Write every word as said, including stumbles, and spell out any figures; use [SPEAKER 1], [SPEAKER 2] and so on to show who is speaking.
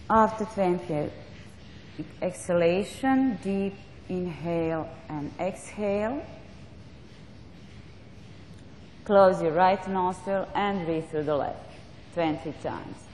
[SPEAKER 1] After twenty exhalation, deep inhale and exhale. Close your right nostril and breathe through the left twenty times.